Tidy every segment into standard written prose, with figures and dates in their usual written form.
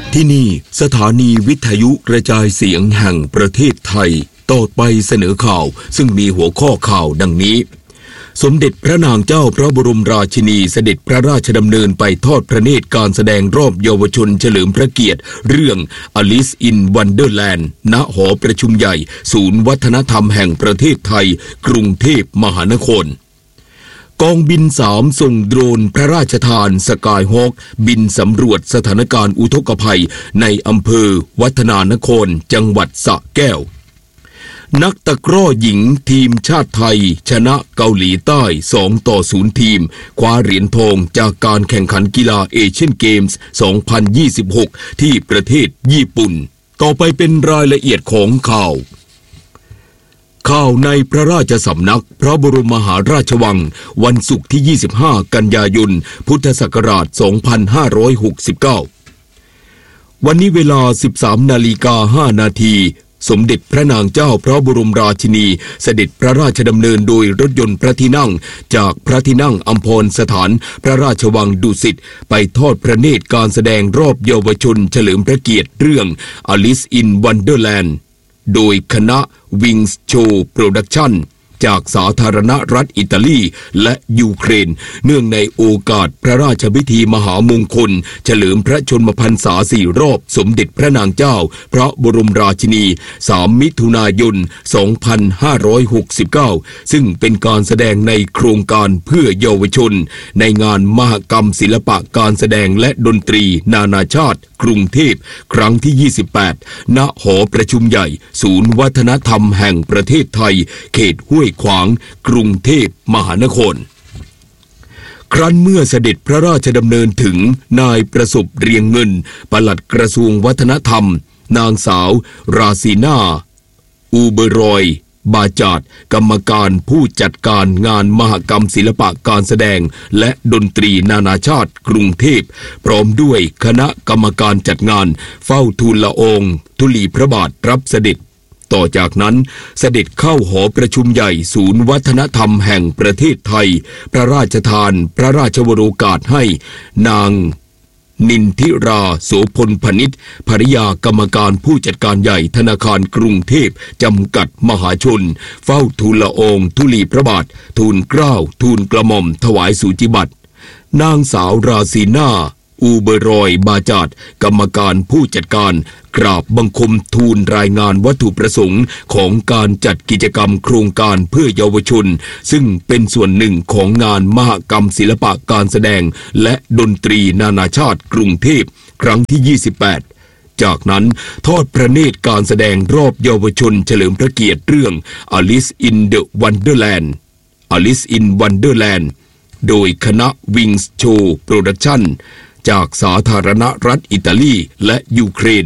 ที่นี่สถานีวิทยุกระจายเสียงแห่งประเทศไทยต่อไปเสนอข่าวซึ่งมีหัวข้อข่าวดังนี้สมเด็จพระนางเจ้าพระบรมราชินีเสด็จพระราชดำเนินไปทอดพระเนตรการแสดงรอบเยาวชนเฉลิมพระเกียรติเรื่อง Alice in Wonderland ณ หอประชุมใหญ่ศูนย์วัฒนธรรมแห่งประเทศไทยกรุงเทพมหานครกองบิน3ส่งโดรนพระราชทานสกายฮอคบินสำรวจสถานการณ์อุทกภัยในอำเภอวัฒนานครจังหวัดสระแก้วนักตะกร้อหญิงทีมชาติไทยชนะเกาหลีใต้2-0ทีมคว้าเหรียญทองจากการแข่งขันกีฬาเอเชียนเกมส์ 2026 ที่ประเทศญี่ปุ่นต่อไปเป็นรายละเอียดของข่าวในพระราชสำนักพระบรมมหาราชวังวันศุกร์ที่ 25 กันยายน พุทธศักราช 2569 วันนี้เวลา 13:05 นาทีสมเด็จพระนางเจ้าพระบรมราชินีเสด็จพระราชดำเนินโดยรถยนต์พระที่นั่งจากพระที่นั่งอัมพรสถานพระราชวังดุสิตไปทอดพระเนตรการแสดงรอบเยาวชนเฉลิมพระเกียรติเรื่อง Alice in Wonderland โดยคณะ Wings Show Production จากสาธารณรัฐอิตาลีและยูเครนเนื่องในโอกาสพระราชพิธีมหามงคลเฉลิมพระชนมพรรษา4 รอบสมเด็จพระนางเจ้าพระบรมราชินี3 มิถุนายน 2569 ซึ่งเป็นการแสดงในโครงการเพื่อเยาวชนในงานมหกรรมศิลปะการแสดงและดนตรีนานาชาติกรุงเทพครั้งที่ 28 ณ หอประชุมใหญ่ศูนย์วัฒนธรรมแห่งประเทศไทยเขตห้วยขวางกรุงเทพมหานครครั้นเมื่อเสด็จพระราชดำเนินถึงนายประสบเรียงเงินปลัดกระทรวงวัฒนธรรมนางสาวราศีนาอูเบรอยบาจาดกรรมการผู้จัดการงานมหกรรมศิลปะการแสดงและดนตรีนานาชาติกรุงเทพพร้อมด้วยคณะกรรมการจัดงานเฝ้าทูลละอองธุลีพระบาทรับเสด็จต่อจากนั้นเสด็จเข้าหอประชุมใหญ่ศูนย์วัฒนธรรมแห่งประเทศไทยพระราชทานพระราชวโรกาสให้นางนินทิราโสพลพนิษฐ์ภริยากรรมการผู้จัดการใหญ่ธนาคารกรุงเทพจำกัดมหาชนเฝ้าทูลละอองธุลีพระบาททูลเกล้าทูลกระหม่อมถวายสูจิบัตรนางสาวราศีนาอูเบรอยบาจาดกรรมการผู้จัดการกราบบังคมทูลรายงานวัตถุประสงค์ของการจัดกิจกรรมโครงการเพื่อเยาวชนซึ่งเป็นส่วนหนึ่งของงานมหกรรมศิลปะการแสดงและดนตรีนานาชาติกรุงเทพครั้งที่ 28จากนั้นทอดพระเนตรการแสดงรอบเยาวชนเฉลิมพระเกียรติเรื่อง Alice in the Wonderland Alice in Wonderland โดยคณะ Wings Show Production จากสาธารณรัฐอิตาลีและยูเครน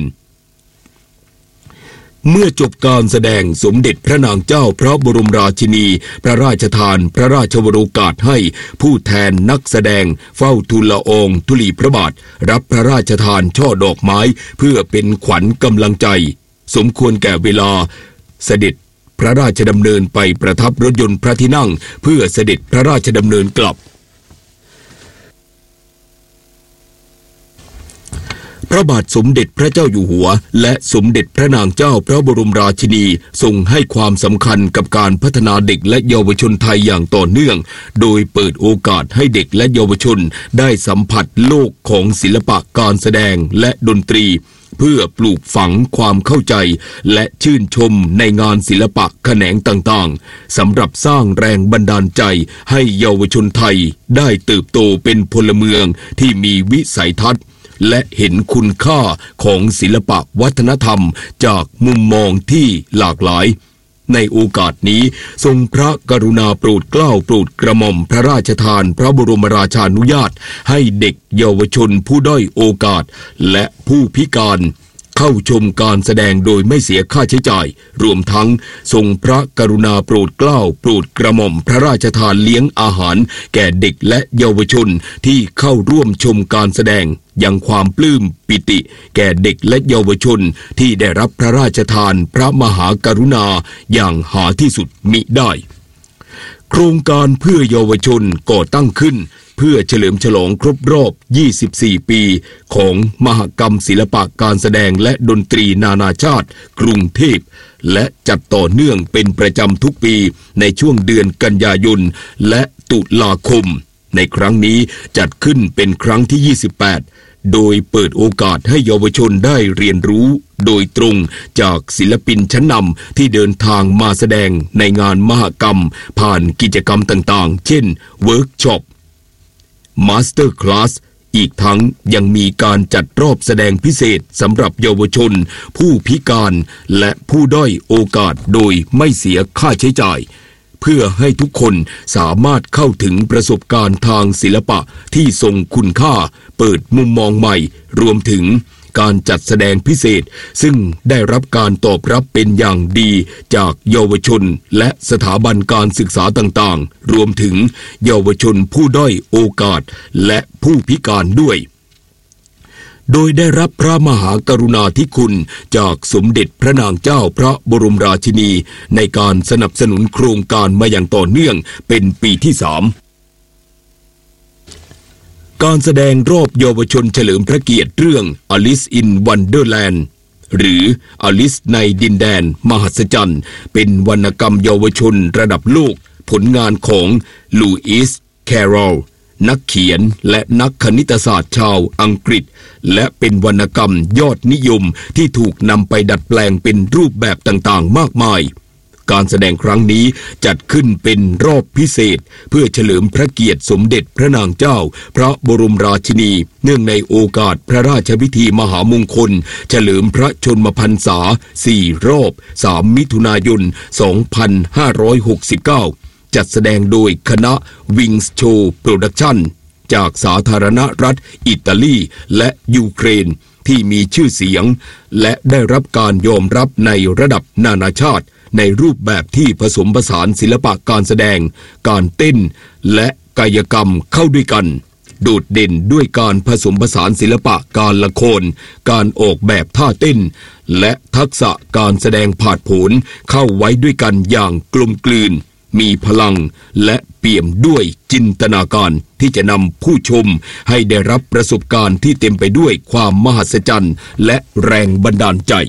เมื่อจบการแสดงสมเด็จพระนางเจ้าพระบรมราชินีพระราชทานพระราชวโรกาสให้ผู้แทนนักแสดงเฝ้าทูลละอองธุลีพระบาทรับพระราชทานช่อดอกไม้เพื่อเป็นขวัญกำลังใจสมควรแก่เวลาเสด็จพระราชดำเนินไปประทับรถยนต์พระที่นั่งเพื่อเสด็จพระราชดำเนินกลับพระบาทสมเด็จพระเจ้าอยู่หัวและสมเด็จพระนางเจ้าพระบรมราชินีทรงให้ความสำคัญกับการพัฒนาเด็กและเยาวชนไทยอย่างต่อเนื่องโดยเปิดโอกาสให้เด็กและเยาวชนได้สัมผัสโลกของศิลปะการแสดงและดนตรีเพื่อปลูกฝังความเข้าใจและชื่นชมในงานศิลปะแขนงต่างๆสำหรับสร้างแรงบันดาลใจให้เยาวชนไทยได้เติบโตเป็นพลเมืองที่มีวิสัยทัศน์และเห็นคุณค่าของศิลปะวัฒนธรรมจากมุมมองที่หลากหลายในโอกาสนี้ทรงพระกรุณาโปรดเกล้าโปรดกระหม่อมพระราชทานพระบรมราชานุญาตให้เด็กเยาวชนผู้ด้อยโอกาสและผู้พิการเข้าชมการแสดงโดยไม่เสียค่าใช้จ่ายรวมทั้งทรงพระกรุณาโปรดเกล้าโปรดกระหม่อมพระราชทานเลี้ยงอาหารแก่เด็กและเยาวชนที่เข้าร่วมชมการแสดงยังความปลื้มปิติแก่เด็กและเยาวชนที่ได้รับพระราชทานพระมหากรุณาอย่างหาที่สุดมิได้โครงการเพื่อเยาวชนก่อตั้งขึ้นเพื่อเฉลิมฉลองครบรอบ 24 ปีของมหกรรมศิลปะการแสดงและดนตรีนานาชาติกรุงเทพและจัดต่อเนื่องเป็นประจำทุกปีในช่วงเดือนกันยายนและตุลาคมในครั้งนี้จัดขึ้นเป็นครั้งที่ 28 โดยเปิดโอกาสให้เยาวชนได้เรียนรู้โดยตรงจากศิลปินชั้นนำที่เดินทางมาแสดงในงานมหกรรมผ่านกิจกรรมต่างๆเช่นเวิร์กช็อปมาสเตอร์คลาสอีกทั้งยังมีการจัดรอบแสดงพิเศษสำหรับเยาวชนผู้พิการและผู้ด้อยโอกาสโดยไม่เสียค่าใช้จ่ายเพื่อให้ทุกคนสามารถเข้าถึงประสบการณ์ทางศิลปะที่ทรงคุณค่าเปิดมุมมองใหม่รวมถึงการจัดแสดงพิเศษซึ่งได้รับการตอบรับเป็นอย่างดีจากเยาวชนและสถาบันการศึกษาต่างๆรวมถึงเยาวชนผู้ด้อยโอกาสและผู้พิการด้วยโดยได้รับพระมหากรุณาธิคุณจากสมเด็จพระนางเจ้าพระบรมราชินีในการสนับสนุนโครงการมาอย่างต่อเนื่องเป็นปีที่ 3การแสดงรอบเยาวชนเฉลิมพระเกียรติเรื่อง Alice in Wonderland หรือ Alice ในดินแดนมหัศจรรย์เป็นวรรณกรรมเยาวชนระดับโลกผลงานของลูอิส แคโรลนักเขียนและนักคณิตศาสตร์ชาวอังกฤษและเป็นวรรณกรรมยอดนิยมที่ถูกนำไปดัดแปลงเป็นรูปแบบต่างๆมากมายการแสดงครั้งนี้จัดขึ้นเป็นรอบพิเศษเพื่อเฉลิมพระเกียรติสมเด็จพระนางเจ้าพระบรมราชินีเนื่องในโอกาสพระราชพิธีมหามงคลเฉลิมพระชนมพรรษา4รอบ3มิถุนายน2569จัดแสดงโดยคณะ Wings Show Production จากสาธารณรัฐอิตาลีและยูเครนที่มีชื่อเสียงและได้รับการยอมรับในระดับนานาชาติในรูปแบบที่ผสมผสานศิลปะการแสดงการเต้นและกายกรรมเข้าด้วยกันโดดเด่นด้วยการผสมผสานศิลปะการละครการออกแบบท่าเต้นและทักษะการแสดงผาดโผนเข้าไว้ด้วยกันอย่างกลมกลืนมีพลังและเปี่ยมด้วยจินตนาการที่จะนำผู้ชมให้ได้รับประสบการณ์ที่เต็มไปด้วยความมหัศจรรย์และแรงบันดาลใจ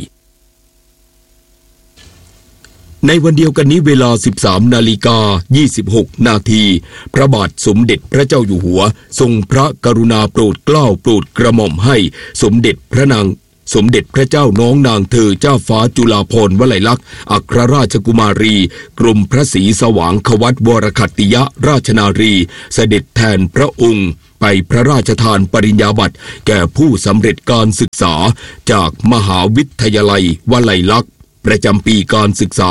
ในวันเดียวกันนี้เวลา 13:26 นาทีพระบาทสมเด็จพระเจ้าอยู่หัวทรงพระกรุณาโปรดเกล้าโปรดกระหม่อมให้สมเด็จพระเจ้าน้องนางเธอเจ้าฟ้าจุฬาภรณ์วลัยลักษณ์อัครราชกุมารีกรมพระศรีสว่างควัตวรคัตติยราชนารีเสด็จแทนพระองค์ไปพระราชทานปริญญาบัตรแก่ผู้สำเร็จการศึกษาจากมหาวิทยาลัยวลัยลักษณ์ประจำปีการศึกษา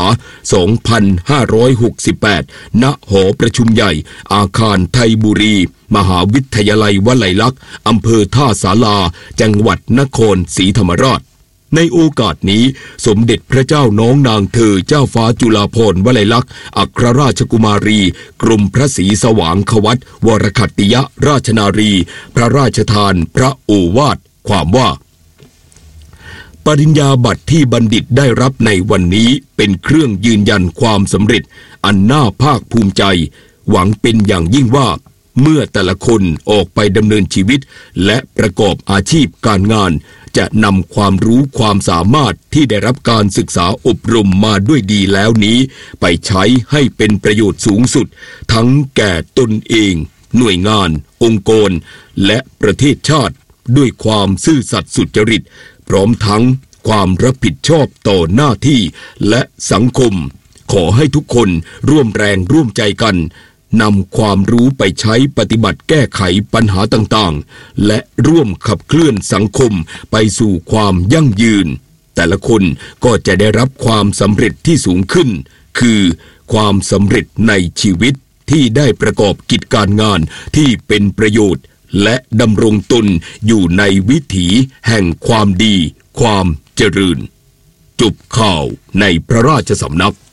2568 ณ หอประชุมใหญ่อาคารไทยบุรีมหาวิทยาลัยวลัยลักษณ์อำเภอท่าสาราจังหวัดนครศรีธรรมราชในโอกาสนี้สมเด็จพระเจ้าน้องนางเธอเจ้าฟ้าจุฬาภรณ์วลัยลักษณ์อัครราชกุมารีกรมพระศรีสว่างควัตวรคัตติยราชนารีพระราชทานพระโอวาทความว่าปริญญาบัตรที่บัณฑิตได้รับในวันนี้เป็นเครื่องยืนยันความสำเร็จอันน่าภาคภูมิใจหวังเป็นอย่างยิ่งว่าเมื่อแต่ละคนออกไปดำเนินชีวิตและประกอบอาชีพการงานจะนำความรู้ความสามารถที่ได้รับการศึกษาอบรมมาด้วยดีแล้วนี้ไปใช้ให้เป็นประโยชน์สูงสุดทั้งแก่ตนเองหน่วยงานองค์กรและประเทศชาติด้วยความซื่อสัตย์สุจริตพร้อมทั้งความรับผิดชอบต่อหน้าที่และสังคมขอให้ทุกคนร่วมแรงร่วมใจกันนำความรู้ไปใช้ปฏิบัติแก้ไขปัญหาต่างๆและร่วมขับเคลื่อนสังคมไปสู่ความยั่งยืนแต่ละคนก็จะได้รับความสำเร็จที่สูงขึ้นคือความสำเร็จในชีวิตที่ได้ประกอบกิจการงานที่เป็นประโยชน์และดำรงตนอยู่ในวิถีแห่งความดีความเจริญจบข่าวในพระราชสำนัก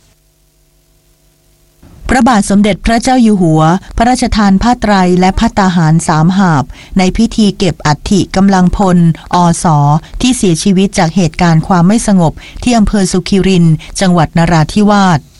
พระบาทสมเด็จพระเจ้าอยู่หัวพระราชทานผ้าไตรและภัตตาหาร3 หาบในพิธีเก็บอัฐิกำลังพลอส.ที่เสียชีวิตจากเหตุการณ์ความไม่สงบที่อำเภอสุขิรินจังหวัดนราธิวาส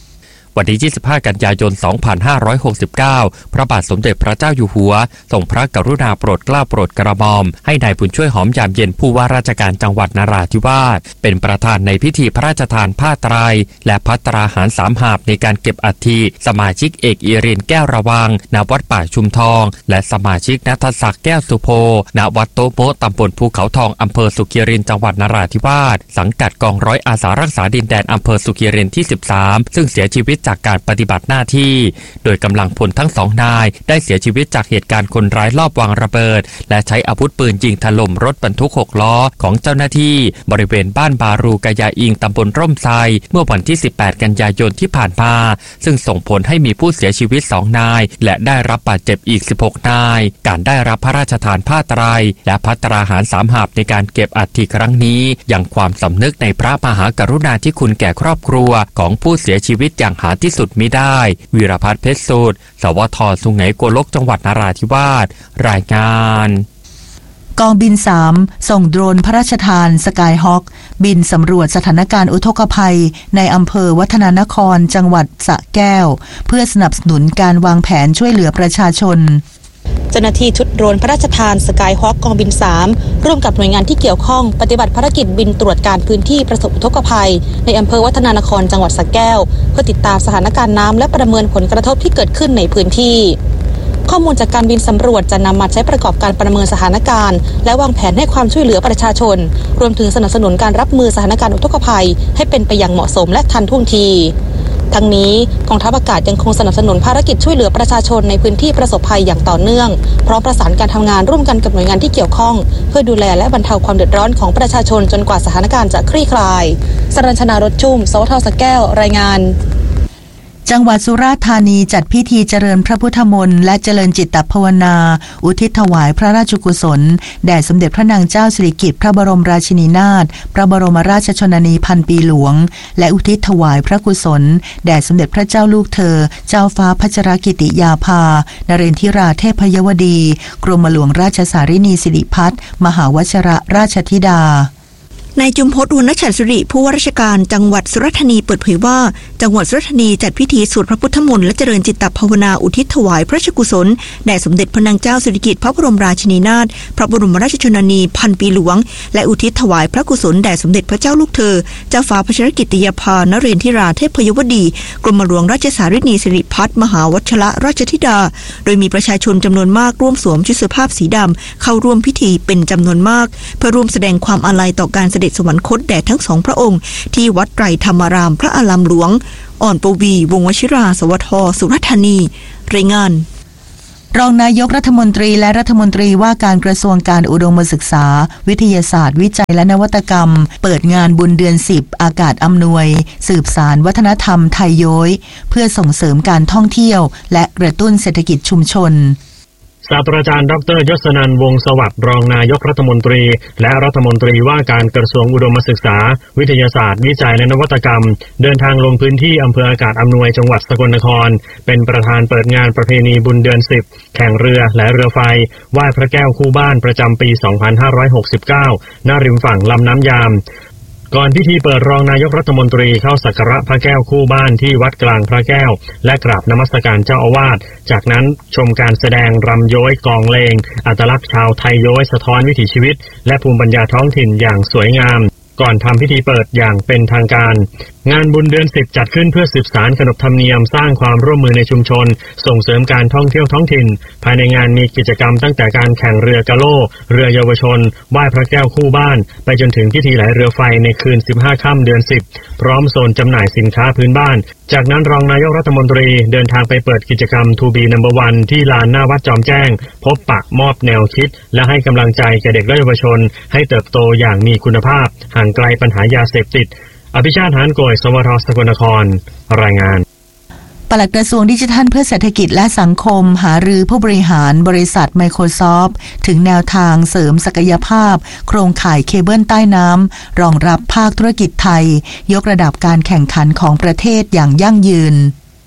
วันที่25 กันยายน 2569 พระบาทสมเด็จพระเจ้าอยู่หัวทรงพระกรุณาโปรดเกล้าโปรดกระหม่อมให้นายบุญช่วยหอมยามเย็นผู้ว่าราชการจังหวัดนราธิวาสเป็นประธานในพิธีพระราชทานผ้าไตรและภัตราหาร3 หาบในการเก็บอัฐิสมาชิกเอกอิรินแก้วระวังณวัดป่าชุมทองและสมาชิกณัฐศักดิ์แก้วสุโภณวัดโตโมตำบลภูเขาทองอำเภอสุขีรินจังหวัดนราธิวาสสังกัดกองร้อยอาสารักษาดินแดนอำเภอสุขีรินที่13ซึ่งเสียชีวิตจากการปฏิบัติหน้าที่โดยกำลังพลทั้ง2 นายได้เสียชีวิตจากเหตุการณ์คนร้ายลอบวางระเบิดและใช้อาวุธปืนยิงถล่มรถบรรทุก6 ล้อของเจ้าหน้าที่บริเวณบ้านบารูกะยาอิงตำบลร่มไทรเมื่อวันที่18 กันยายนที่ผ่านมาซึ่งส่งผลให้มีผู้เสียชีวิต2 นายและได้รับบาดเจ็บอีก16 นายการได้รับพระราชทานผ้าไตรและภัตราหาร3 หาบในการเก็บอัฐิครั้งนี้ยังความสำนึกในพระมหากรุณาธิคุณแก่ครอบครัวของผู้เสียชีวิตอย่างหาที่สุดมิได้วีรพัฒน์เพชรสูตรสวท.สุไหงโกลกจังหวัดนราธิวาสรายงานกองบิน3ส่งโดรนพระราชทานสกายฮอคบินสำรวจสถานการณ์อุทกภัยในอำเภอวัฒนานครจังหวัดสระแก้วเพื่อสนับสนุนการวางแผนช่วยเหลือประชาชนเจ้าหน้าที่ชุดโดรนพระราชทานสกายฮอคกองบิน3ร่วมกับหน่วยงานที่เกี่ยวข้องปฏิบัติภารกิจบินตรวจการพื้นที่ประสบอุทกภัยในอำเภอวัฒนานครจังหวัดสระแก้วเพื่อติดตามสถานการณ์น้ำและประเมินผลกระทบที่เกิดขึ้นในพื้นที่ข้อมูลจากการบินสำรวจจะนำมาใช้ประกอบการประเมินสถานการณ์และวางแผนให้ความช่วยเหลือประชาชนรวมถึงสนับสนุนการรับมือสถานการณ์อุทกภัยให้เป็นไปอย่างเหมาะสมและทันท่วงทีทั้งนี้กองทัพอากาศยังคงสนับสนุนภารกิจช่วยเหลือประชาชนในพื้นที่ประสบภัยอย่างต่อเนื่องพร้อมประสานการทำงานร่วมกันกับหน่วยงานที่เกี่ยวข้องเพื่อดูแลและบรรเทาความเดือดร้อนของประชาชนจนกว่าสถานการณ์จะคลี่คลายสรัญชนารถชุ่มสวท.สระแก้วรายงานจังหวัดสุราษฎร์ธานีจัดพิธีเจริญพระพุทธมนต์และเจริญจิตตภาวนาอุทิศถวายพระราชกุศลแด่สมเด็จพระนางเจ้าสิริกิติ์พระบรมราชินีนาถพระบรมราชชนนีพันปีหลวงและอุทิศถวายพระกุศลแด่สมเด็จพระเจ้าลูกเธอเจ้าฟ้าพัชรกิติยาภานเรนทิราเทพยวดีกรมหลวงราชสารินีสิริพัฒน์มหาวชิรราชธิดานายจุมพจน์ อุณฉัตรสิริผู้ว่าราชการจังหวัดสุราษฎร์ธานีเปิดเผยว่าจังหวัดสุราษฎร์ธานีจัดพิธีสวดพระพุทธมนต์และเจริญจิตตภาวนาอุทิศถวายพระราชกุศลแด่สมเด็จพระนางเจ้าสิริกิติ์พระบรมราชินีนาถพระบรมราชชนนีพันปีหลวงและอุทิศถวายพระกุศลแด่สมเด็จพระเจ้าลูกเธอเจ้าฟ้าพัชรกิติยาภานเรนทิราเทพยวดีกรมหลวงราชสารินีสิริพัฒน์มหาวชิรราชธิดาโดยมีประชาชนจำนวนมากร่วมสวมชุดเสื้อผ้าสีดำเข้าร่วมพิธีเป็นจำนวนมากเพื่อร่วมแสดงความอาลัยต่อการเสด็จสวรรคตแด่ทั้ง2 พระองค์ที่วัดไตรธรรมารามพระอารามหลวงอ่อนปวีวงศ์วชิราสวท สุราษฎร์ธานีรายงานรองนายกรัฐมนตรีและรัฐมนตรีว่าการกระทรวงการอุดมศึกษาวิทยาศาสตร์วิจัยและนวัตกรรมเปิดงานบุญเดือน10อากาศอำนวยสืบสานวัฒนธรรมไทยโย้ยเพื่อส่งเสริมการท่องเที่ยวและกระตุ้นเศรษฐกิจชุมชนศาสตราจารย์ดร.ยศนันท์ วงศ์สวัสดิ์รองนายกรัฐมนตรีและรัฐมนตรีว่าการกระทรวงอุดมศึกษาวิทยาศาสตร์วิจัยและนวัตกรรมเดินทางลงพื้นที่อำเภออากาศอำนวยจังหวัดสกลนครเป็นประธานเปิดงานประเพณีบุญเดือน10แข่งเรือและเรือไฟไหว้พระแก้วคู่บ้านประจำปี 2569 ณ ริมฝั่งลำน้ำยามก่อนพิธีเปิดรองนายกรัฐมนตรีเข้าสักการะพระแก้วคู่บ้านที่วัดกลางพระแก้วและกราบนมัสการเจ้าอาวาสจากนั้นชมการแสดงรำโย้ยกลองเลงอัตลักษณ์ชาวไทยโย้ยสะท้อนวิถีชีวิตและภูมิปัญญาท้องถิ่นอย่างสวยงามก่อนทำพิธีเปิดอย่างเป็นทางการงานบุญเดือน10จัดขึ้นเพื่อสืบสานขนบธรรมเนียมสร้างความร่วมมือในชุมชนส่งเสริมการท่องเที่ยวท้องถิ่นภายในงานมีกิจกรรมตั้งแต่การแข่งเรือกะโล่เรือเยาวชนไหว้พระแก้วคู่บ้านไปจนถึงพิธีไหลเรือไฟในคืน15ค่ำเดือน10พร้อมโซนจำหน่ายสินค้าพื้นบ้านจากนั้นรองนายกรัฐมนตรีเดินทางไปเปิดกิจกรรม To Be Number One ที่ลานหน้าวัดจอมแจ้งพบปะมอบแนวคิดและให้กำลังใจแก่เด็กและเยาวชนให้เติบโตอย่างมีคุณภาพห่างไกลปัญหายาเสพติดอภิชาติ หานโกย สวท สกลนครรายงานปลัดกระทรวงดิจิทัลเพื่อเศรษฐกิจและสังคมหารือผู้บริหารบริษัท Microsoft ถึงแนวทางเสริมศักยภาพโครงข่ายเคเบิลใต้น้ำรองรับภาคธุรกิจไทยยกระดับการแข่งขันของประเทศอย่างยั่งยืน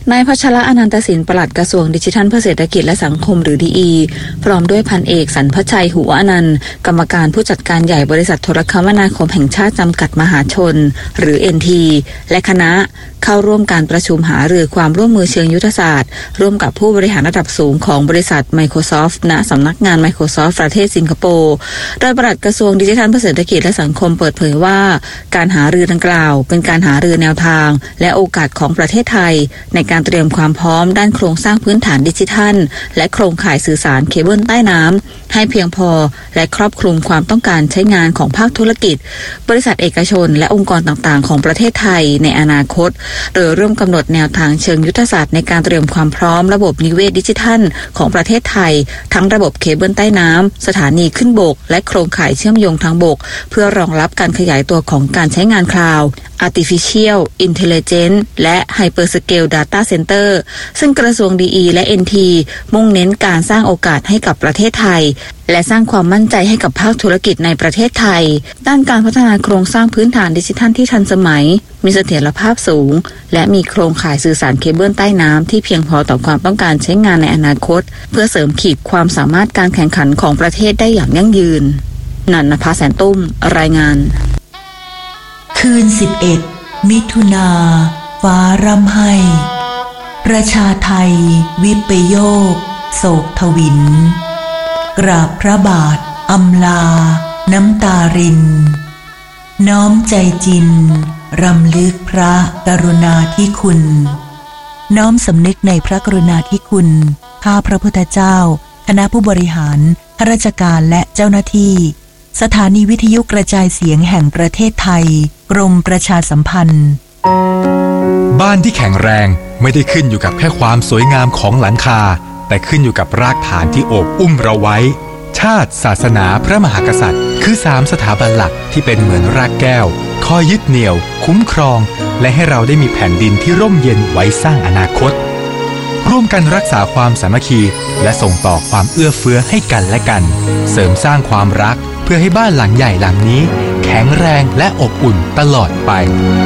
นายพัชระอนันตสินปลัดกระทรวงดิจิทัลเพื่อเศรษฐกิจและสังคมหรือดีอีพร้อมด้วยพันเอกสรรพชัยหัวอนันต์กรรมการผู้จัดการใหญ่บริษัทโทรคมนาคมแห่งชาติจำกัดมหาชนหรือ NT และคณะเข้าร่วมการประชุมหารือความร่วมมือเชิงยุทธศาสตร์ร่วมกับผู้บริหารระดับสูงของบริษัท Microsoft ณสำนักงาน Microsoft ประเทศสิงคโปร์โดยปลัดกระทรวงดิจิทัลเพื่อเศรษฐกิจและสังคมเปิดเผยว่าการหารือดังกล่าวเป็นการหารือแนวทางและโอกาสของประเทศไทยในการเตรียมความพร้อมด้านโครงสร้างพื้นฐานดิจิทัลและโครงข่ายสื่อสารเคเบิลใต้น้ำให้เพียงพอและครอบคลุมความต้องการใช้งานของภาคธุรกิจบริษัทเอกชนและองค์กรต่างๆของประเทศไทยในอนาคตโดยร่วมกำหนดแนวทางเชิงยุทธศาสตร์ในการเตรียมความพร้อมระบบนิเวศดิจิทัลของประเทศไทยทั้งระบบเคเบิลใต้น้ำสถานีขึ้นบกและโครงข่ายเชื่อมโยงทางบกเพื่อรองรับการขยายตัวของการใช้งานคลาวด์ Artificial Intelligence และ Hyperscale Data Center ซึ่งกระทรวงดีและ NT มุ่งเน้นการสร้างโอกาสให้กับประเทศไทยและสร้างความมั่นใจให้กับภาคธุรกิจในประเทศไทยด้านการพัฒนาโครงสร้างพื้นฐานดิจิทัลที่ทันสมัยมีเสถียรภาพสูงและมีโครงข่ายสื่อสารเคเบิลใต้น้ำที่เพียงพอต่อความต้องการใช้งานในอนาคตเพื่อเสริมขีดความสามารถการแข่งขันของประเทศได้อย่างยั่งยืนนันนภาแสนตุ้มรายงานคืน11มิถุนาฟ้าร่ำไห้ประชาไทยวิปโยคโศกทวินกราบพระบาทอำลาน้ำตารินน้อมใจจินรำลึกพระกรุณาธิคุณน้อมสำนึกในพระกรุณาธิคุณข้าพระพุทธเจ้าคณะผู้บริหารข้าราชการและเจ้าหน้าที่สถานีวิทยุกระจายเสียงแห่งประเทศไทยกรมประชาสัมพันธ์บ้านที่แข็งแรงไม่ได้ขึ้นอยู่กับแค่ความสวยงามของหลังคาแต่ขึ้นอยู่กับรากฐานที่โอบอุ้มเราไว้ชาติศาสนาพระมหากษัตริย์คือ3สถาบันหลักที่เป็นเหมือนรากแก้วคอยยึดเหนี่ยวคุ้มครองและให้เราได้มีแผ่นดินที่ร่มเย็นไว้สร้างอนาคตร่วมกันรักษาความสามัคคีและส่งต่อความเอื้อเฟื้อให้กันและกันเสริมสร้างความรักเพื่อให้บ้านหลังใหญ่หลังนี้แข็งแรงและอบอุ่นตลอดไป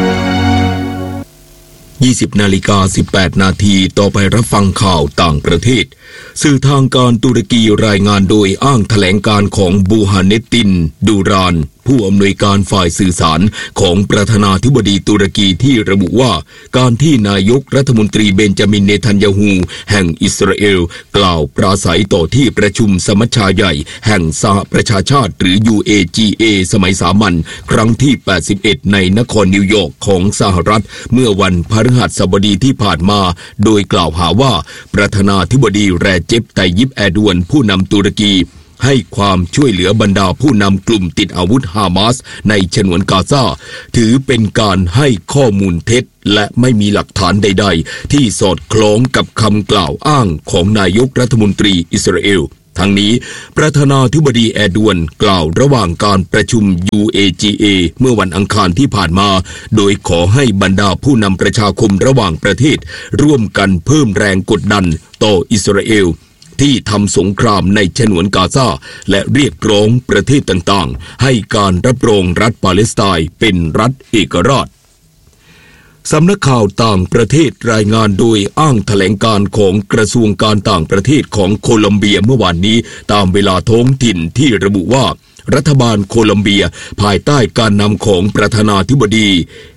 20:18 นาทีต่อไปรับฟังข่าวต่างประเทศสื่อทางการตุรกีรายงานโดยอ้างแถลงการของบูฮาเนตตินดูรานผู้อำนวยการฝ่ายสื่อสารของประธานาธิบดีตุรกีที่ระบุว่าการที่นายกรัฐมนตรีเบนจามินเนทันยาฮูแห่งอิสราเอลกล่าวปราศัยต่อที่ประชุมสมัชชาใหญ่แห่งสหประชาชาติหรือ UAGA สมัยสามัญครั้งที่81ในนครนิวยอร์กของสหรัฐเมื่อวันพฤหัสบดีที่ผ่านมาโดยกล่าวหาว่าประธานาธิบดีแรเจป ไตยิป แอร์ดวนผู้นำตุรกีให้ความช่วยเหลือบรรดาผู้นำกลุ่มติดอาวุธฮามาสในฉนวนกาซาถือเป็นการให้ข้อมูลเท็จและไม่มีหลักฐานใดๆที่สอดคล้องกับคำกล่าวอ้างของนายกรัฐมนตรีอิสราเอลทั้งนี้ประธานาธิบดีแอร์ดวนกล่าวระหว่างการประชุม UAGA เมื่อวันอังคารที่ผ่านมาโดยขอให้บรรดาผู้นำประชาคมระหว่างประเทศร่วมกันเพิ่มแรงกดดันต่ออิสราเอลที่ทำสงครามในฉนวนกาซาและเรียกร้องประเทศต่างๆให้การรับรองรัฐปาเลสไตน์เป็นรัฐเอกราชสำนักข่าวต่างประเทศรายงานโดยอ้างแถลงการของกระทรวงการต่างประเทศของโคลอมเบียเมื่อวานนี้ตามเวลาท้องถิ่นที่ระบุว่ารัฐบาลโคลอมเบียภายใต้การนำของประธานาธิบดี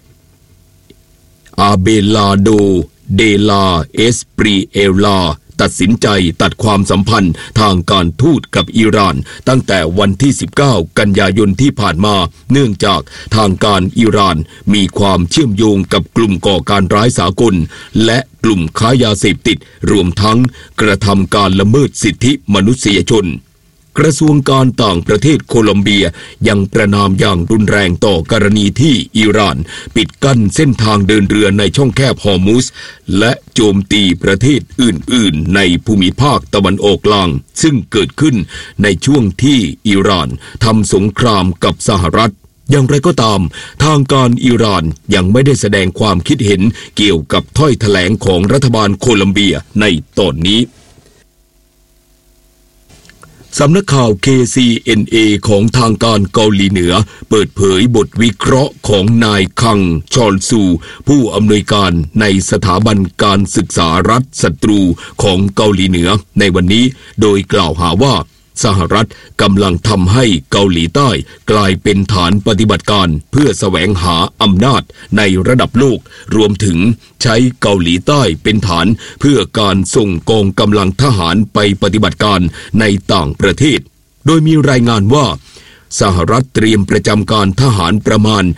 อาเบลาโดเดลาเอสปรีเอลาตัดสินใจตัดความสัมพันธ์ทางการทูตกับอิหร่านตั้งแต่วันที่19กันยายนที่ผ่านมาเนื่องจากทางการอิหร่านมีความเชื่อมโยงกับกลุ่มก่อการร้ายสากลและกลุ่มค้ายาเสพติดรวมทั้งกระทำการละเมิดสิทธิมนุษยชนกระทรวงการต่างประเทศโคลอมเบียยังประณามอย่างรุนแรงต่อกรณีที่อิหร่านปิดกั้นเส้นทางเดินเรือในช่องแคบฮอร์มุซและโจมตีประเทศอื่นๆในภูมิภาคตะวันออกกลางซึ่งเกิดขึ้นในช่วงที่อิหร่านทำสงครามกับสหรัฐอย่างไรก็ตามทางการอิหร่านยังไม่ได้แสดงความคิดเห็นเกี่ยวกับถ้อยแถลงของรัฐบาลโคลอมเบียในตอนนี้สำนักข่าว KCNA ของทางการเกาหลีเหนือเปิดเผยบทวิเคราะห์ของนายคังชอลซูผู้อำนวยการในสถาบันการศึกษารัฐศัตรูของเกาหลีเหนือในวันนี้โดยกล่าวหาว่าสหรัฐกำลังทำให้เกาหลีใต้กลายเป็นฐานปฏิบัติการเพื่อแสวงหาอำนาจในระดับโลกรวมถึงใช้เกาหลีใต้เป็นฐานเพื่อการส่งกองกำลังทหารไปปฏิบัติการในต่างประเทศโดยมีรายงานว่าสหรัฐเตรียมประจำการทหารประมาณ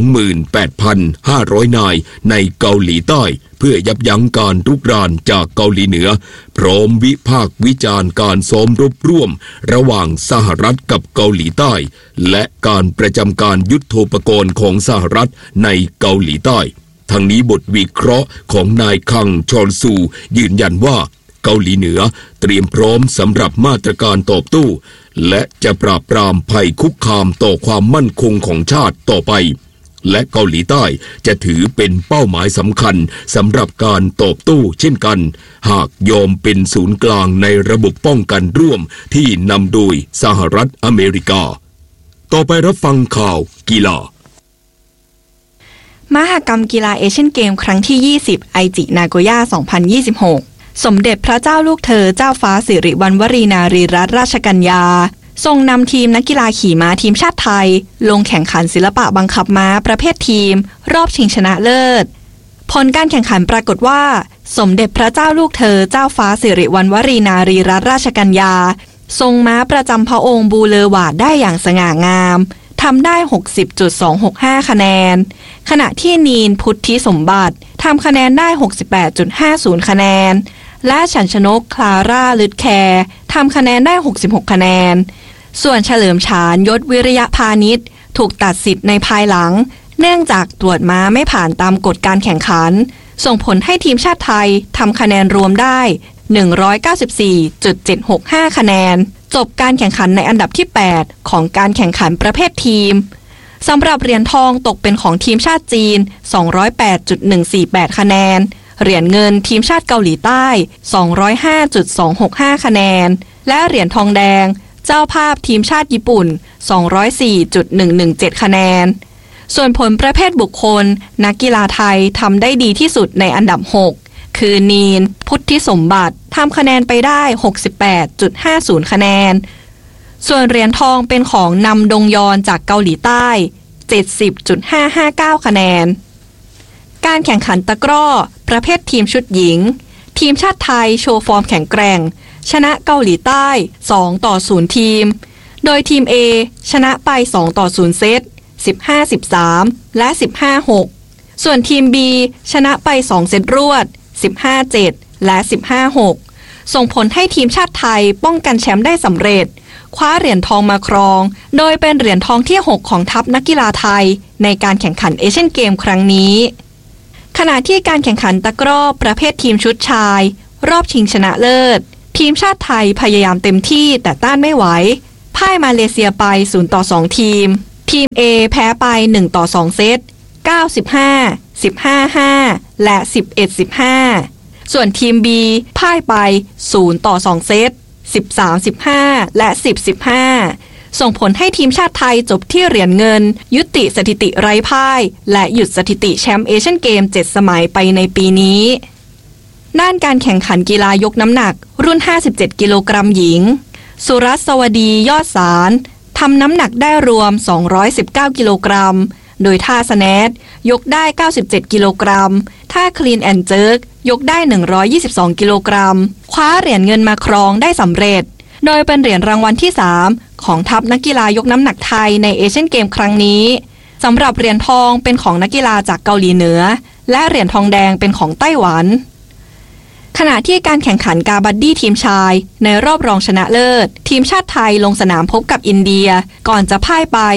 28,500 นายในเกาหลีใต้เพื่อยับยั้งการรุกรานจากเกาหลีเหนือพร้อมวิพากษ์วิจารณ์การซ้อมรบร่วมระหว่างสหรัฐกับเกาหลีใต้และการประจำการยุทโธปกรณ์ของสหรัฐในเกาหลีใต้ทั้งนี้บทวิเคราะห์ของนายคังชอลซูยืนยันว่าเกาหลีเหนือเตรียมพร้อมสำหรับมาตรการตอบโต้และจะปราบปรามภัยคุกคามต่อความมั่นคงของชาติต่อไปและเกาหลีใต้จะถือเป็นเป้าหมายสำคัญสำหรับการตอบโต้เช่นกันหากยอมเป็นศูนย์กลางในระบบป้องกันร่วมที่นำโดยสหรัฐอเมริกาต่อไปรับฟังข่าวกีฬามหกรรมกีฬาเอเชียนเกมครั้งที่20ไอจินาโกย่า2026สมเด็จพระเจ้าลูกเธอเจ้าฟ้าสิริวัณวรีนารีรัตนราชกัญญาทรงนำทีมนักกีฬาขี่ม้าทีมชาติไทยลงแข่งขันศิลปะบังคับม้าประเภททีมรอบชิงชนะเลิศผลการแข่งขันปรากฏว่าสมเด็จพระเจ้าลูกเธอเจ้าฟ้าสิริวัณวรีนารีรัตนราชกัญญาทรงม้าประจำพระองค์บูเลวาดได้อย่างสง่างามทำได้ 60.265 คะแนนขณะที่นีนพุทธิสมบัติทำคะแนนได้ 68.50 คะแนนและฉันชนกคลาร่าลึดแคร์ทำคะแนนได้ 66 คะแนนส่วนเฉลิมฉานยศวิริยพานิชถูกตัดสิทธิ์ในภายหลังเนื่องจากตรวจม้าไม่ผ่านตามกฎการแข่งขันส่งผลให้ทีมชาติไทยทำคะแนนรวมได้ 194.765 คะแนนจบการแข่งขันในอันดับที่ 8 ของการแข่งขันประเภททีมสำหรับเหรียญทองตกเป็นของทีมชาติจีน 208.148 คะแนนเหรียญเงินทีมชาติเกาหลีใต้ 205.265 คะแนนและเหรียญทองแดงเจ้าภาพทีมชาติญี่ปุ่น 204.117 คะแนนส่วนผลประเภทบุคคลนักกีฬาไทยทำได้ดีที่สุดในอันดับ 6 คือนีนพุทธิสมบัติทำคะแนนไปได้ 68.50 คะแนนส่วนเหรียญทองเป็นของนำดงยอนจากเกาหลีใต้ 70.559 คะแนนการแข่งขันตะกร้อประเภททีมชุดหญิงทีมชาติไทยโชว์ฟอร์มแข็งแกร่งชนะเกาหลีใต้2-0ทีมโดยทีม A ชนะไป2-0เซต 15-13 และ 15-6 ส่วนทีม B ชนะไป2เซตรวด 15-7 และ 15-6 ส่งผลให้ทีมชาติไทยป้องกันแชมป์ได้สำเร็จคว้าเหรียญทองมาครองโดยเป็นเหรียญทองที่ 6 ของทัพนักกีฬาไทยในการแข่งขันเอเชียนเกมครั้งนี้ขณะที่การแข่งขันตะกร้อประเภททีมชุดชายรอบชิงชนะเลิศทีมชาติไทยพยายามเต็มที่แต่ต้านไม่ไหวพ่ายมาเลเซียไป0-2ทีมทีม A แพ้ไป1-2เซต 9-15 15-5 และ 11-15 ส่วนทีม B พ่ายไป0-2เซต 13-15 และ 10-15 ส่งผลให้ทีมชาติไทยจบที่เหรียญเงินยุติสถิติไร้พ่ายและหยุดสถิติแชมป์เอเชียนเกม7สมัยไปในปีนี้ด้านการแข่งขันกีฬายกน้ำหนักรุ่น57กิโลกรัมหญิงสุรัสวดียอดสารทำน้ำหนักได้รวม219กิโลกรัมโดยท่าสแนทยกได้97กิโลกรัมท่าคลีนแอนด์เจิร์กยกได้122กิโลกรัมคว้าเหรียญเงินมาครองได้สำเร็จโดยเป็นเหรียญรางวัลที่3ของทัพนักกีฬายกน้ำหนักไทยในเอเชียนเกมครั้งนี้สำหรับเหรียญทองเป็นของนักกีฬาจากเกาหลีเหนือและเหรียญทองแดงเป็นของไต้หวันขณะที่การแข่งขันกาบัดดี้ทีมชายในรอบรองชนะเลิศทีมชาติไทยลงสนามพบกับอินเดียก่อนจะพ่ายไป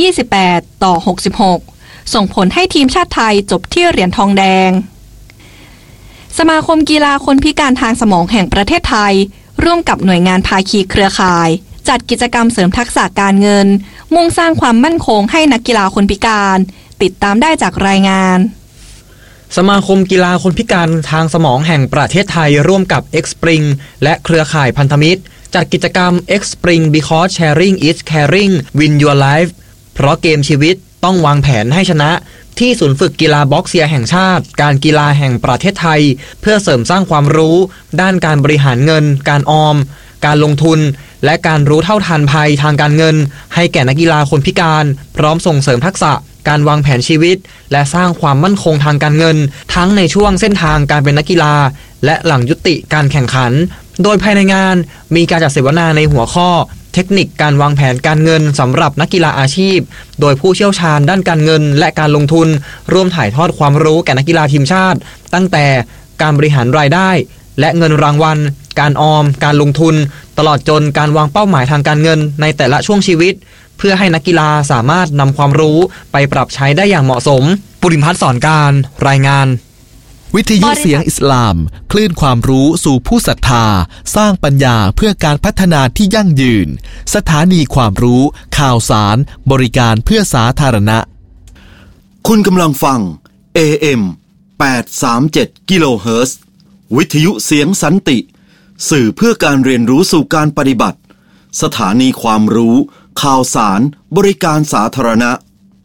28-66ส่งผลให้ทีมชาติไทยจบที่เหรียญทองแดงสมาคมกีฬาคนพิการทางสมองแห่งประเทศไทยร่วมกับหน่วยงานภาคีเครือข่ายจัดกิจกรรมเสริมทักษะการเงินมุ่งสร้างความมั่นคงให้นักกีฬาคนพิการติดตามได้จากรายงานสมาคมกีฬาคนพิการทางสมองแห่งประเทศไทยร่วมกับ Xspring และเครือข่ายพันธมิตรจัดกิจกรรม X Spring because sharing is caring win your life เพราะเกมชีวิตต้องวางแผนให้ชนะที่ศูนย์ฝึกกีฬาบ็อกเซียแห่งชาติการกีฬาแห่งประเทศไทยเพื่อเสริมสร้างความรู้ด้านการบริหารเงินการออมการลงทุนและการรู้เท่าทันภัยทางการเงินให้แก่นักกีฬาคนพิการพร้อมส่งเสริมทักษะการวางแผนชีวิตและสร้างความมั่นคงทางการเงินทั้งในช่วงเส้นทางการเป็นนักกีฬาและหลังยุติการแข่งขันโดยภายในงานมีการจัดเสวนาในหัวข้อเทคนิคการวางแผนการเงินสำหรับนักกีฬาอาชีพโดยผู้เชี่ยวชาญด้านการเงินและการลงทุนร่วมถ่ายทอดความรู้แก่นักกีฬาทีมชาติตั้งแต่การบริหารรายได้และเงินรางวัลการออมการลงทุนตลอดจนการวางเป้าหมายทางการเงินในแต่ละช่วงชีวิตเพื่อให้นักกีฬาสามารถนำความรู้ไปปรับใช้ได้อย่างเหมาะสมปุริพัฒน์สอนการรายงานวิทยุเสียงอิสลามคลื่นความรู้สู่ผู้ศรัทธาสร้างปัญญาเพื่อการพัฒนาที่ยั่งยืนสถานีความรู้ข่าวสารบริการเพื่อสาธารณะคุณกำลังฟัง AM 837 กิโลเฮิรตซ์วิทยุเสียงสันติสื่อเพื่อการเรียนรู้สู่การปฏิบัติสถานีความรู้ข่าวสารบริการสาธารณะ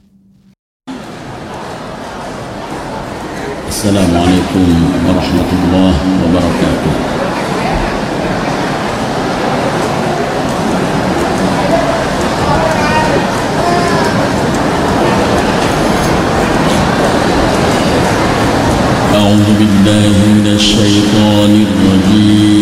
السلام عليكم ورحمة الله وبركاته أعوذ بالله من الشيطان الرجيم